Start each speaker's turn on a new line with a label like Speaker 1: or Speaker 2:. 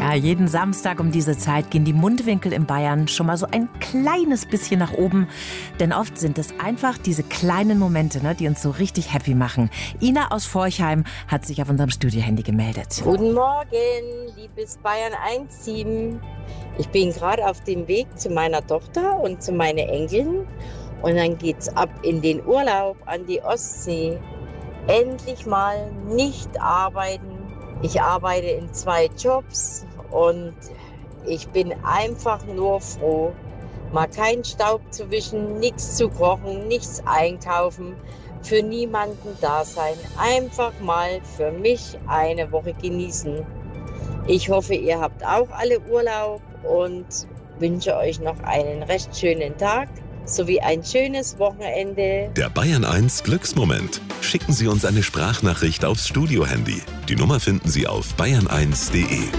Speaker 1: Ja, jeden Samstag um diese Zeit gehen die Mundwinkel in Bayern schon mal so ein kleines bisschen nach oben. Denn oft sind es einfach diese kleinen Momente, die uns so richtig happy machen. Ina aus Forchheim hat sich auf unserem Studiohandy gemeldet.
Speaker 2: Guten Morgen, liebes Bayern 1-Team. Ich bin gerade auf dem Weg zu meiner Tochter und zu meinen Enkeln. Und dann geht's ab in den Urlaub an die Ostsee. Endlich mal nicht arbeiten. Ich arbeite in 2 Jobs und ich bin einfach nur froh, mal keinen Staub zu wischen, nichts zu kochen, nichts einkaufen, für niemanden da sein. Einfach mal für mich eine Woche genießen. Ich hoffe, ihr habt auch alle Urlaub und wünsche euch noch einen recht schönen Tag sowie ein schönes Wochenende.
Speaker 3: Der Bayern 1 Glücksmoment. Schicken Sie uns eine Sprachnachricht aufs Studiohandy. Die Nummer finden Sie auf bayern1.de.